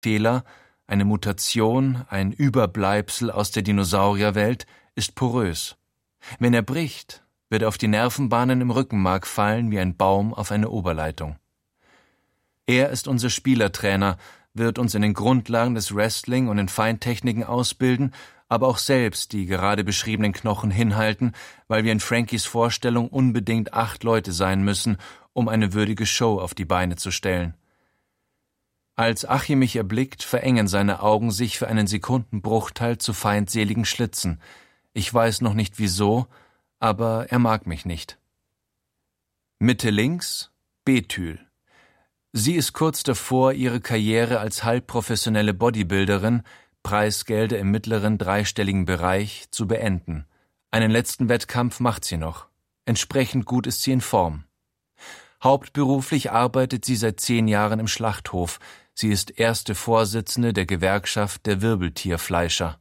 Fehler, eine Mutation, ein Überbleibsel aus der Dinosaurierwelt, ist porös. Wenn er bricht, wird er auf die Nervenbahnen im Rückenmark fallen wie ein Baum auf eine Oberleitung. Er ist unser Spielertrainer, wird uns in den Grundlagen des Wrestling und in Feintechniken ausbilden, aber auch selbst die gerade beschriebenen Knochen hinhalten, weil wir in Frankies Vorstellung unbedingt 8 Leute sein müssen, um eine würdige Show auf die Beine zu stellen. Als Achim mich erblickt, verengen seine Augen sich für einen Sekundenbruchteil zu feindseligen Schlitzen. Ich weiß noch nicht wieso, aber er mag mich nicht. Mitte links, Betül. Sie ist kurz davor, ihre Karriere als halbprofessionelle Bodybuilderin, Preisgelder im mittleren dreistelligen Bereich, zu beenden. Einen letzten Wettkampf macht sie noch. Entsprechend gut ist sie in Form. Hauptberuflich arbeitet sie seit 10 Jahren im Schlachthof. Sie ist erste Vorsitzende der Gewerkschaft der Wirbeltierfleischer.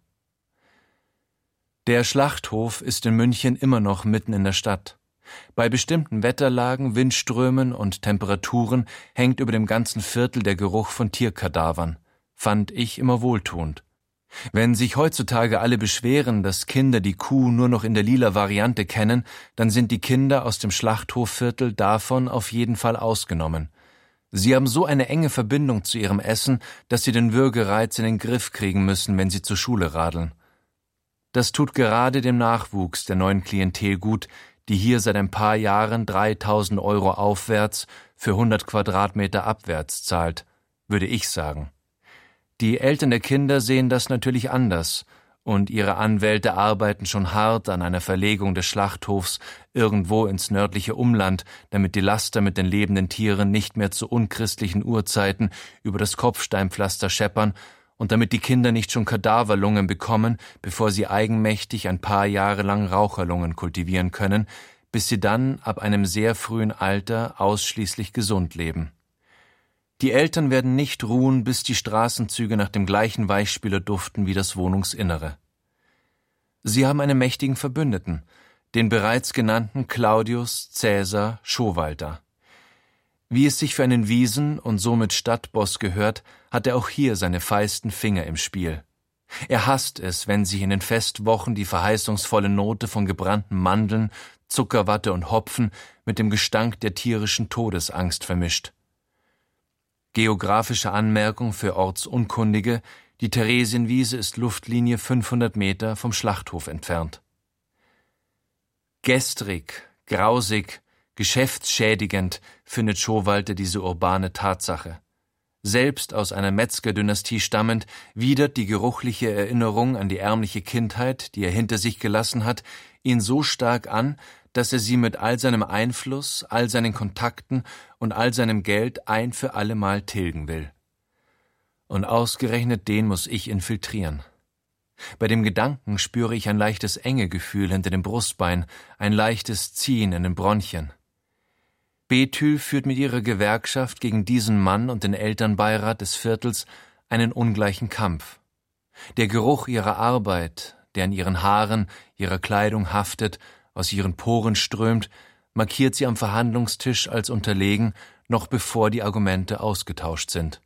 Der Schlachthof ist in München immer noch mitten in der Stadt. Bei bestimmten Wetterlagen, Windströmen und Temperaturen hängt über dem ganzen Viertel der Geruch von Tierkadavern. Fand ich immer wohltuend. Wenn sich heutzutage alle beschweren, dass Kinder die Kuh nur noch in der lila Variante kennen, dann sind die Kinder aus dem Schlachthoffviertel davon auf jeden Fall ausgenommen. Sie haben so eine enge Verbindung zu ihrem Essen, dass sie den Würgereiz in den Griff kriegen müssen, wenn sie zur Schule radeln. Das tut gerade dem Nachwuchs der neuen Klientel gut, die hier seit ein paar Jahren 3.000 € aufwärts für 100 Quadratmeter abwärts zahlt, würde ich sagen. Die Eltern der Kinder sehen das natürlich anders, und ihre Anwälte arbeiten schon hart an einer Verlegung des Schlachthofs irgendwo ins nördliche Umland, damit die Laster mit den lebenden Tieren nicht mehr zu unchristlichen Uhrzeiten über das Kopfsteinpflaster scheppern und damit die Kinder nicht schon Kadaverlungen bekommen, bevor sie eigenmächtig ein paar Jahre lang Raucherlungen kultivieren können, bis sie dann ab einem sehr frühen Alter ausschließlich gesund leben. Die Eltern werden nicht ruhen, bis die Straßenzüge nach dem gleichen Weichspüler duften wie das Wohnungsinnere. Sie haben einen mächtigen Verbündeten, den bereits genannten Claudius Caesar Schowalter. Wie es sich für einen Wiesen- und somit Stadtboss gehört, hat er auch hier seine feisten Finger im Spiel. Er hasst es, wenn sich in den Festwochen die verheißungsvolle Note von gebrannten Mandeln, Zuckerwatte und Hopfen mit dem Gestank der tierischen Todesangst vermischt. Geografische Anmerkung für Ortsunkundige: Die Theresienwiese ist Luftlinie 500 Meter vom Schlachthof entfernt. Gestrig, grausig, geschäftsschädigend findet Schowalter diese urbane Tatsache. Selbst aus einer Metzgerdynastie stammend, widert die geruchliche Erinnerung an die ärmliche Kindheit, die er hinter sich gelassen hat, ihn so stark an, dass er sie mit all seinem Einfluss, all seinen Kontakten und all seinem Geld ein für allemal tilgen will. Und ausgerechnet den muss ich infiltrieren. Bei dem Gedanken spüre ich ein leichtes Engegefühl hinter dem Brustbein, ein leichtes Ziehen in den Bronchien. Betül führt mit ihrer Gewerkschaft gegen diesen Mann und den Elternbeirat des Viertels einen ungleichen Kampf. Der Geruch ihrer Arbeit, der an ihren Haaren, ihrer Kleidung haftet, aus ihren Poren strömt, markiert sie am Verhandlungstisch als unterlegen, noch bevor die Argumente ausgetauscht sind.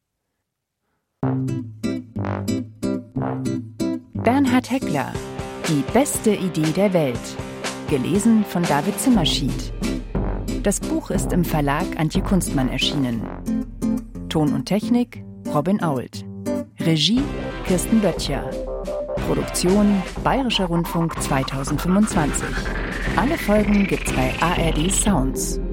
Bernhard Heckler: Die beste Idee der Welt. Gelesen von David Zimmerschied. Das Buch ist im Verlag Antje Kunstmann erschienen. Ton und Technik Robin Ault. Regie Kirsten Böttcher. Produktion Bayerischer Rundfunk 2025. Alle Folgen gibt's bei ARD Sounds.